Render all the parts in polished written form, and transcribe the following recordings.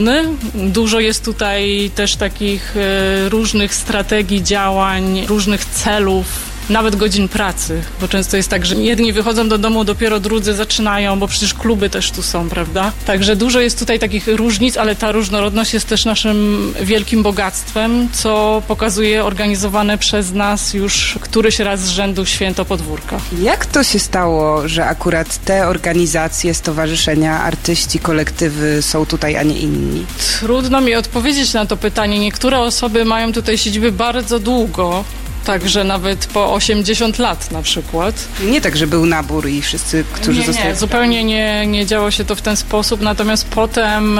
Dużo jest tutaj też takich różnych strategii działań, różnych celów, nawet godzin pracy, bo często jest tak, że jedni wychodzą do domu, dopiero drudzy zaczynają, bo przecież kluby też tu są, prawda? Także dużo jest tutaj takich różnic, ale ta różnorodność jest też naszym wielkim bogactwem, co pokazuje organizowane przez nas już któryś raz z rzędu Święto Podwórka. Jak to się stało, że akurat te organizacje, stowarzyszenia, artyści, kolektywy są tutaj, a nie inni? Trudno mi odpowiedzieć na to pytanie. Niektóre osoby mają tutaj siedziby bardzo długo. Także nawet po 80 lat na przykład. Nie tak, że był nabór i wszyscy, którzy zostali... Nie, zupełnie nie działo się to w ten sposób, natomiast potem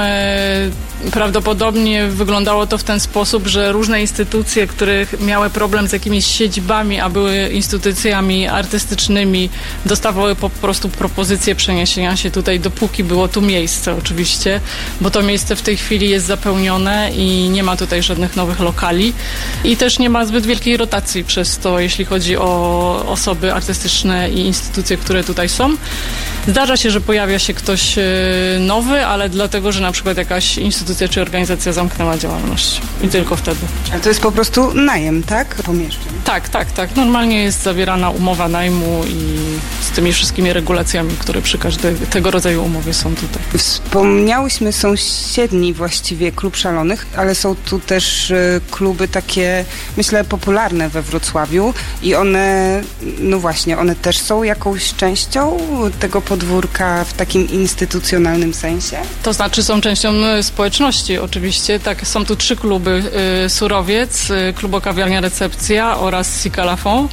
prawdopodobnie wyglądało to w ten sposób, że różne instytucje, które miały problem z jakimiś siedzibami, a były instytucjami artystycznymi, dostawały po prostu propozycję przeniesienia się tutaj, dopóki było tu miejsce oczywiście, bo to miejsce w tej chwili jest zapełnione i nie ma tutaj żadnych nowych lokali i też nie ma zbyt wielkiej rotacji przez to, jeśli chodzi o osoby artystyczne i instytucje, które tutaj są. Zdarza się, że pojawia się ktoś nowy, ale dlatego, że na przykład jakaś instytucja czy organizacja zamknęła działalność. I tylko wtedy. Ale to jest po prostu najem, tak? Pomieszczeń. Tak. Normalnie jest zawierana umowa najmu i z tymi wszystkimi regulacjami, które przy każdej tego rodzaju umowie są tutaj. Wspomniałyśmy sąsiedni właściwie klub szalonych, ale są tu też kluby takie, myślę, popularne we Wrocławiu i one, no właśnie, one też są jakąś częścią tego podwórka w takim instytucjonalnym sensie? To znaczy są częścią społeczności oczywiście. Tak, są tu 3 kluby. Surowiec, Klubokawiarnia Recepcja oraz Sikalafon.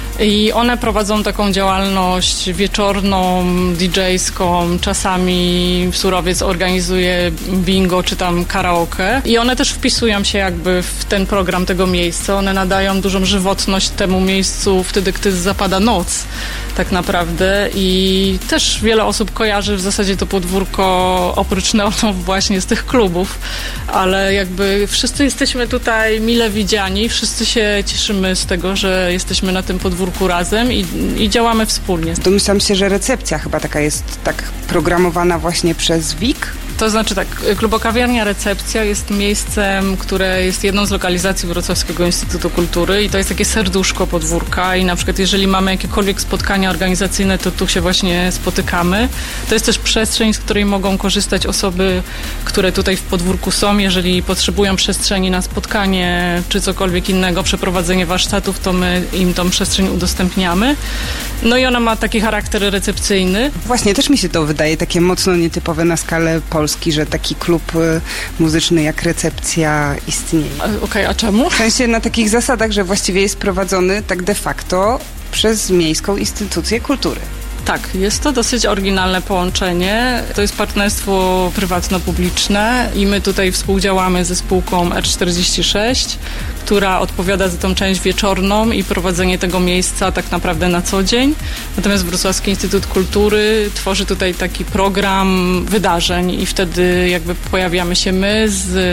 I one prowadzą taką działalność wieczorną, DJ-ską, czasami Surowiec organizuje bingo czy tam karaoke i one też wpisują się jakby w ten program tego miejsca. One nadają dużą żywotność temu miejscu wtedy, gdy zapada noc tak naprawdę i też wiele osób kojarzy w zasadzie to podwórko oprócz neonów właśnie z tych klubów, ale jakby wszyscy jesteśmy tutaj mile widziani, wszyscy się cieszymy z tego, że jesteśmy na tym podwórku razem i działamy wspólnie. Domyślam się, że recepcja chyba taka jest tak programowana właśnie przez WIK. To znaczy tak, Klubokawiarnia Recepcja jest miejscem, które jest jedną z lokalizacji Wrocławskiego Instytutu Kultury i to jest takie serduszko podwórka i na przykład jeżeli mamy jakiekolwiek spotkania organizacyjne, to tu się właśnie spotykamy. To jest też przestrzeń, z której mogą korzystać osoby, które tutaj w podwórku są. Jeżeli potrzebują przestrzeni na spotkanie czy cokolwiek innego, przeprowadzenie warsztatów, to my im tą przestrzeń udostępniamy. No i ona ma taki charakter recepcyjny. Właśnie, też mi się to wydaje takie mocno nietypowe na skalę Polski, że taki klub muzyczny jak Recepcja istnieje. Okej, a czemu? W sensie na takich zasadach, że właściwie jest prowadzony tak de facto przez Miejską Instytucję Kultury. Tak, jest to dosyć oryginalne połączenie. To jest partnerstwo prywatno-publiczne i my tutaj współdziałamy ze spółką R46, która odpowiada za tą część wieczorną i prowadzenie tego miejsca tak naprawdę na co dzień. Natomiast Wrocławski Instytut Kultury tworzy tutaj taki program wydarzeń i wtedy jakby pojawiamy się my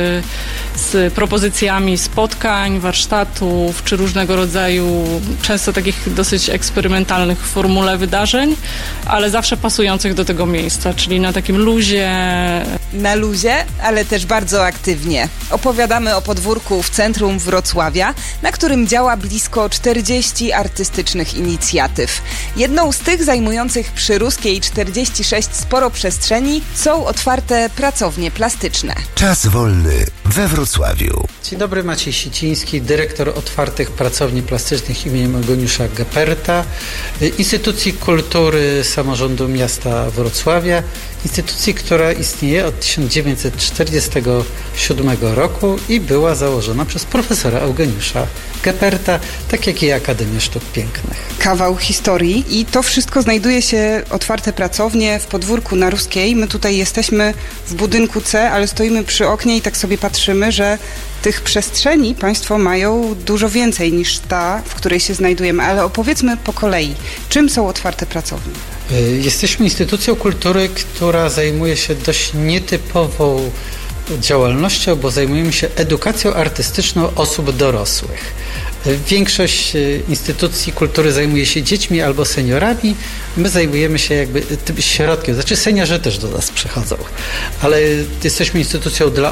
z propozycjami spotkań, warsztatów czy różnego rodzaju, często takich dosyć eksperymentalnych w formule wydarzeń, ale zawsze pasujących do tego miejsca, czyli na takim luzie. Na luzie, ale też bardzo aktywnie. Opowiadamy o podwórku w centrum Wrocławia, na którym działa blisko 40 artystycznych inicjatyw. Jedną z tych zajmujących przy Ruskiej 46 sporo przestrzeni są otwarte pracownie plastyczne. Czas wolny we Wrocławiu. Dzień dobry, Maciej Siciński, dyrektor otwartych pracowni plastycznych imieniem Eugeniusza Geperta, instytucji kultury samorządu miasta Wrocławia, instytucji, która istnieje od 1947 roku i była założona przez profesora Eugeniusza Geperta, tak jak i Akademię Sztuk Pięknych. Kawał historii i to wszystko znajduje się, otwarte pracownie w podwórku na Ruskiej. My tutaj jesteśmy w budynku C, ale stoimy przy oknie i tak sobie patrzymy, że tych przestrzeni Państwo mają dużo więcej niż ta, w której się znajdujemy, ale opowiedzmy po kolei, czym są otwarte pracownie? Jesteśmy instytucją kultury, która zajmuje się dość nietypową działalnością, bo zajmujemy się edukacją artystyczną osób dorosłych. Większość instytucji kultury zajmuje się dziećmi albo seniorami. My zajmujemy się jakby tym środkiem. Znaczy seniorzy też do nas przychodzą, ale jesteśmy instytucją dla